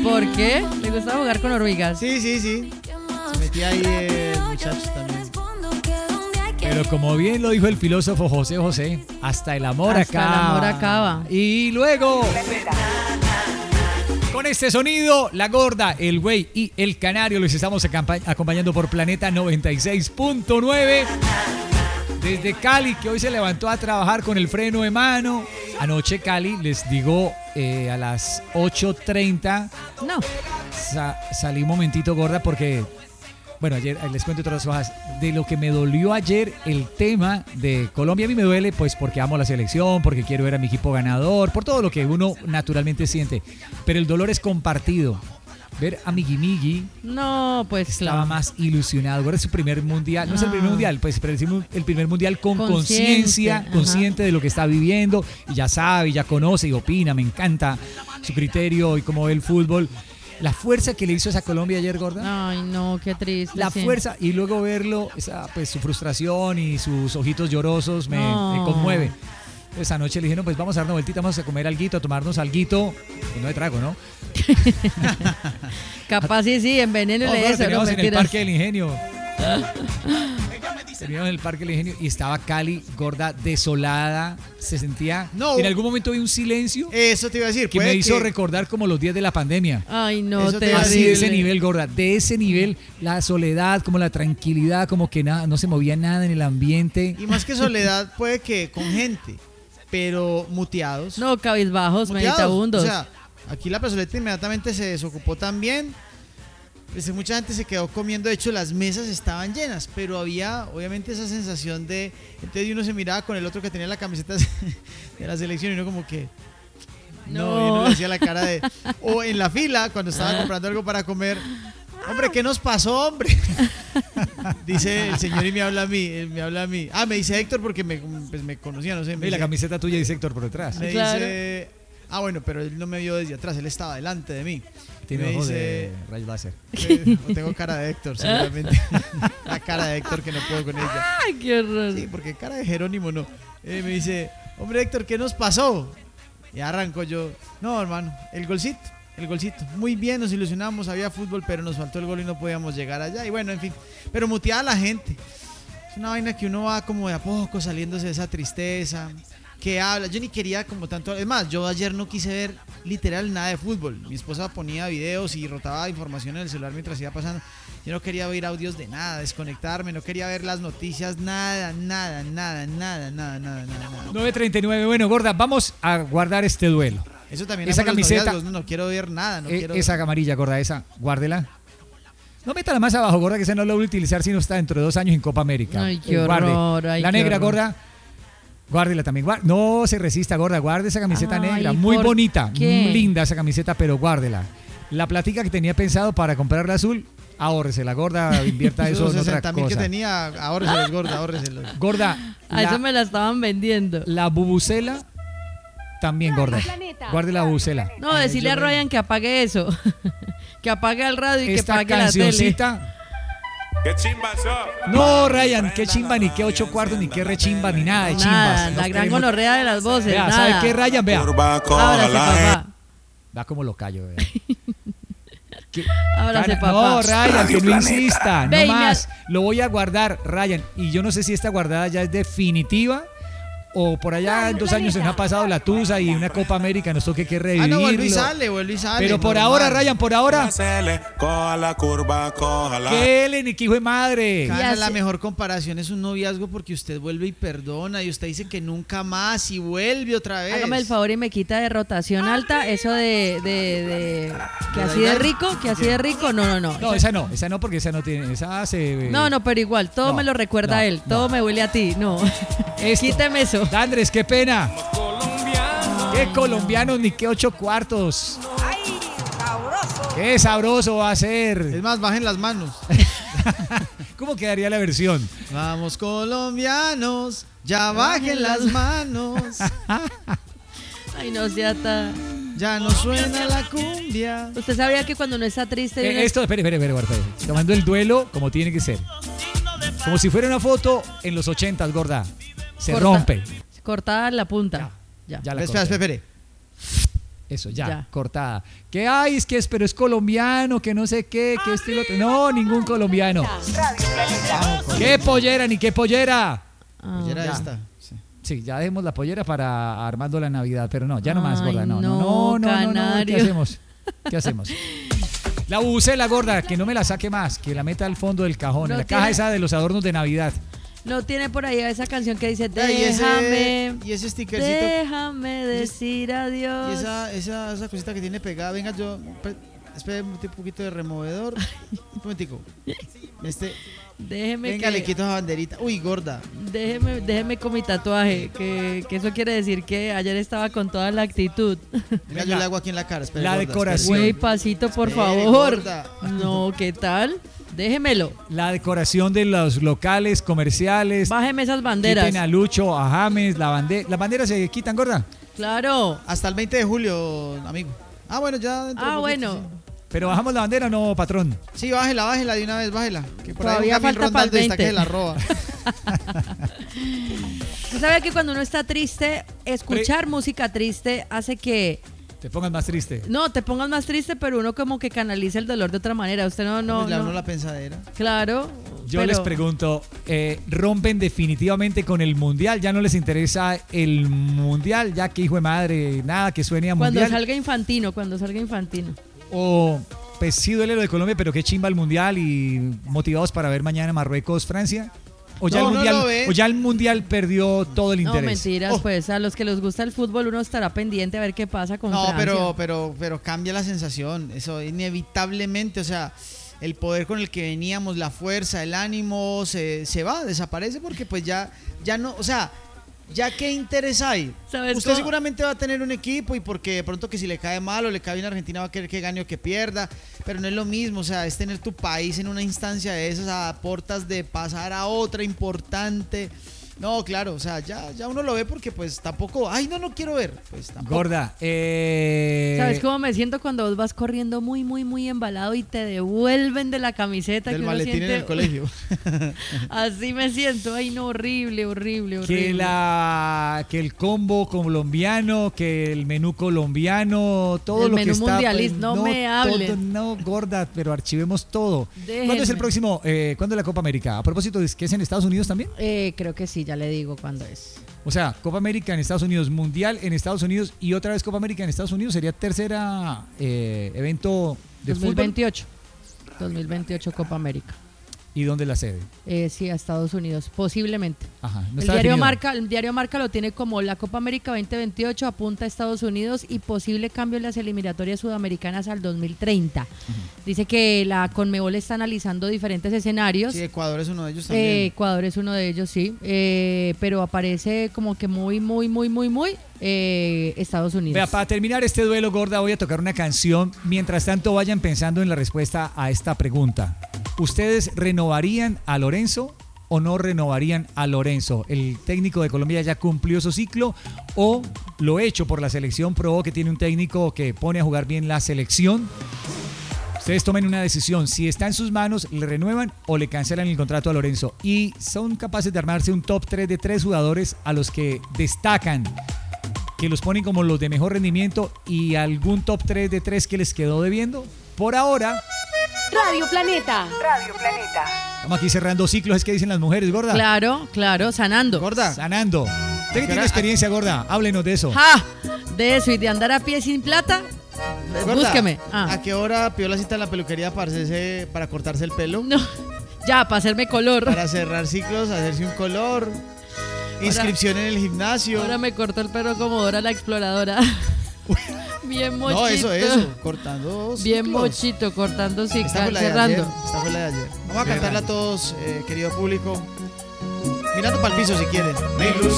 ¿Por qué? ¿Le gusta jugar con hormigas? Sí. Se metía ahí el muchacho también. Pero como bien lo dijo el filósofo José, hasta el amor acaba. Hasta el amor acaba. Y luego, con este sonido, la gorda, el güey y el canario los estamos acompañando por Planeta 96.9. Desde Cali, que hoy se levantó a trabajar con el freno de mano. Anoche Cali, les digo, a las 8:30. No. Salí un momentito, gorda, porque... Bueno, ayer les cuento otras cosas. De lo que me dolió ayer, el tema de Colombia, a mí me duele pues porque amo la selección, porque quiero ver a mi equipo ganador, por todo lo que uno naturalmente siente. Pero el dolor es compartido. Ver a Migui No, pues estaba claro. más ilusionado. Ahora es su primer mundial, no es el primer mundial, pues pero decimos el primer mundial con conciencia, consciente de lo que está viviendo y ya sabe, ya conoce y opina, me encanta su criterio y cómo ve el fútbol. La fuerza que le hizo esa Colombia ayer, gorda. Ay, no, qué triste. La fuerza, y luego verlo, pues su frustración y sus ojitos llorosos me conmueve. Esa noche le dije, no, pues vamos a dar una vueltita, vamos a comer alguito, a tomarnos alguito. Pues no de trago, ¿no? Capaz sí, envenénele eso. Teníamos No, en el mentiras. Parque del Ingenio. Teníamos en el Parque del Ingenio y estaba Cali, gorda, desolada. Se sentía... No. En algún momento vi un silencio. Eso te iba a decir. Que me hizo recordar como los días de la pandemia. Ay, no, Eso te terrible. Así de ese nivel, gorda. De ese nivel, la soledad, como la tranquilidad, como que nada, no se movía nada en el ambiente. Y más que soledad, puede que con gente, pero muteados. No, cabizbajos, meditabundos. O sea, aquí la plazoleta inmediatamente se desocupó también. Pues mucha gente se quedó comiendo. De hecho, las mesas estaban llenas, pero había obviamente esa sensación de... Entonces uno se miraba con el otro que tenía la camiseta de la selección y uno como que... No, y uno le hacía la cara de... O en la fila, cuando estaba comprando algo para comer... Hombre, ¿qué nos pasó, hombre? Dice el señor y me habla a mí. Ah, me dice Héctor porque me conocía, no sé. Y la camiseta tuya dice Héctor por detrás. Me Claro. dice... Ah, bueno, pero él no me vio desde atrás, él estaba delante de mí. Tiene Me ojos dice, de rayos láser. o tengo cara de Héctor, seguramente. La cara de Héctor que no puedo con ella. Ay, qué horror. Sí, porque cara de Jerónimo no. Me dice, hombre Héctor, ¿qué nos pasó? Y arranco yo, no hermano, el golcito. Muy bien, nos ilusionamos, había fútbol, pero nos faltó el gol y no podíamos llegar allá. Y bueno, en fin, pero muteada la gente. Es una vaina que uno va como de a poco saliéndose de esa tristeza. Que habla, yo ni quería como tanto, es más, yo ayer no quise ver literal nada de fútbol. Mi esposa ponía videos y rotaba información en el celular mientras iba pasando. Yo no quería oír audios de nada, desconectarme, no quería ver las noticias, nada. 9:39, bueno, gorda, vamos a guardar este duelo. Eso también Esa amo los camiseta, noviazgos, no quiero ver nada, no quiero. esa amarilla, gorda, esa, guárdela. No métala más abajo, gorda, que esa no la voy a utilizar si no está dentro de 2 años en Copa América. Ay, qué horror. Ay, la qué negra, horror. gorda. Guárdela también. No se resista, gorda. Guarde esa camiseta Ay, negra. Muy ¿por bonita. qué? Muy linda esa camiseta, pero guárdela. La platica que tenía pensado para comprar la azul, ahórresela, gorda. Invierta eso en otra 60.000 que cosa. tenía, ahórreselos, gorda, ahórreselos. Gorda. A eso me la estaban vendiendo. La bubucela también, gorda. Guarde la bubucela. No, decirle a Ryan que apague eso. Que apague el radio y que Esta apague la tele. cancioncita. ¡Qué chimba eso! No, Ryan, qué chimba, ni qué 8 cuartos, ni qué rechimba, ni nada de Nada, chimbas. la gran gonorrea de las voces. Vea, nada. ¿sabe qué, Ryan? Vea. Ábrase, papá. Va como lo callo, vea. Ábrase, papá. No, Ryan, que no insista, Ve, no y me más. Lo voy a guardar, Ryan. Y yo no sé si esta guardada ya es definitiva o por allá en 2 años se nos ha pasado la tusa y una Copa América nos toque que Ah, revivirlo. no, vuelve y sale. Pero por normal. ahora, Ryan, por ahora, Coja la curva, cójala. que él, ni que hijo de madre. Cana, Ya la sé. mejor comparación es un noviazgo porque usted vuelve y perdona y usted dice que nunca más y vuelve otra vez. Hágame el favor y me quita de rotación alta eso de que así de rico, no. No, esa no, porque esa no tiene, esa se... No, pero igual, todo No, me lo recuerda no, a él, todo me huele a ti, no. Esto. Quíteme eso. Andrés, qué pena. Qué colombianos, ni qué 8 cuartos. Qué sabroso va a ser. Es más, bajen las manos. ¿Cómo quedaría la versión? Vamos colombianos, ya bajen las manos. Ay, no sea tan... Ya no suena la cumbia. ¿Usted sabía que cuando uno está triste... uno- Esto, espere. Tomando el duelo como tiene que ser. Como si fuera una foto en los 80, gorda. Se corta- rompe. Cortada la punta. Ya. Ya la Espera. Eso, ya, cortada. ¿Qué hay? Pero es colombiano, que no sé qué, qué estilo. No, ningún colombiano. ¿Qué pollera ni qué pollera? Pollera ya. esta. Sí. Sí, ya dejemos la pollera para armando la Navidad, pero no, ya no más, Ay, gorda. No. Canario. ¿Qué hacemos? ¿Qué hacemos? La bubucela, gorda, que no me la saque más, que la meta al fondo del cajón, No en la tiene- caja esa de los adornos de Navidad. No tiene por ahí esa canción que dice Ay, déjame, y ese stickercito. déjame decir Y adiós. esa cosita que tiene pegada. Venga, espere un poquito de removedor. Un momentico. Déjeme Venga, que- le quito esa banderita. Uy, gorda. déjeme con mi tatuaje, que eso quiere decir que ayer estaba con toda la actitud. Venga, yo le hago aquí en la cara. Espere, La gorda, decoración. Güey, pasito, por Espere, favor. gorda. No, ¿qué tal? Déjemelo. La decoración de los locales comerciales. Bájeme esas banderas. Quiten a Lucho, a James, las banderas se quitan, gorda. Claro. Hasta el 20 de julio, amigo. Ah, bueno, ya dentro de Ah, poquito, bueno. Pero bajamos la bandera, no, patrón. Sí, bájela de una vez, bájela. Que por Todavía ahí un camión falta pa'l rondando y está 20. que la roba. ¿Tú sabes que cuando uno está triste, escuchar música triste hace que Te pongas más triste. no te pongas más triste, pero uno como que canaliza el dolor de otra manera? Usted no. Pues le uno la pensadera. Claro. Yo pero- les pregunto, ¿rompen definitivamente con el Mundial? ¿Ya no les interesa el Mundial? Ya que hijo de madre, nada que suene a Cuando Mundial. salga Infantino. O pues sí duele lo de Colombia, pero qué chimba el Mundial y motivados para ver mañana Marruecos, Francia. O ya, No, el no mundial, lo ve. o ya el Mundial perdió todo el No, interés. mentiras, Oh. pues a los que les gusta el fútbol uno estará pendiente a ver qué pasa con No, Francia. pero cambia la sensación. Eso inevitablemente, o sea, el poder con el que veníamos, la fuerza, el ánimo, se va, desaparece porque pues ya no, o sea, ya qué interés hay. ¿Sabes Usted cómo? seguramente va a tener un equipo y porque de pronto que si le cae mal o le cae bien a Argentina va a querer que gane o que pierda, pero no es lo mismo, o sea, es tener tu país en una instancia de esas a portas de pasar a otra importante. No, claro, o sea, ya uno lo ve porque pues tampoco, ay, no quiero ver, pues tampoco. Gorda, ¿Sabes cómo me siento cuando vos vas corriendo muy, muy, muy embalado y te devuelven de la camiseta? Del que uno maletín en siente- el colegio. Así me siento. Ay, no, horrible. que el combo colombiano, que el menú colombiano, todo El lo que menú está. mundialista, no me hablen. No, gorda, pero archivemos todo. Déjenme. ¿Cuándo es el próximo? ¿Cuándo es la Copa América? A propósito, ¿es que es en Estados Unidos también? Creo que sí, ya le digo cuándo es. O sea, Copa América en Estados Unidos, Mundial en Estados Unidos y otra vez Copa América en Estados Unidos. Sería tercera evento de 2028. 2028 Copa América. fútbol. ¿Y dónde la sede? Sí, a Estados Unidos, posiblemente. Ajá, no El está diario, definido. el diario Marca lo tiene como la Copa América 2028 apunta a Estados Unidos y posible cambio en las eliminatorias sudamericanas al 2030. Dice que la Conmebol está analizando diferentes escenarios. Sí, Ecuador es uno de ellos también. Ecuador es uno de ellos, sí. Pero aparece como que muy Estados Unidos. Vea, para terminar este duelo, gorda, voy a tocar una canción. Mientras tanto, vayan pensando en la respuesta a esta pregunta. ¿Ustedes renovarían a Lorenzo o no renovarían a Lorenzo? ¿El técnico de Colombia ya cumplió su ciclo o lo hecho por la selección probó que tiene un técnico que pone a jugar bien la selección? Ustedes tomen una decisión. Si está en sus manos, le renuevan o le cancelan el contrato a Lorenzo. Y son capaces de armarse un top 3 de 3 jugadores a los que destacan, que los ponen como los de mejor rendimiento, y algún top 3 de 3 que les quedó debiendo. Por ahora, Radio Planeta. estamos aquí cerrando ciclos, es que dicen las mujeres, gorda. Claro, sanando. Gorda, Sanando. Usted que tiene experiencia, gorda, háblenos de eso. ¡Ja! De eso y de andar a pie sin plata, gorda, búsqueme. ¿a qué hora pidió la cita en la peluquería para cortarse el pelo? No, ya, para hacerme color. Para cerrar ciclos, hacerse un color. Inscripción en el gimnasio. Ahora me cortó el pelo como Dora la exploradora. Bien mochito. No, eso, cortando ciclos. Bien mochito, cortando ciclos, Esta fue la de ayer. cerrando. Esta fue la de ayer. Vamos a cantarla a todos, querido público. Mirando para el piso si quieren.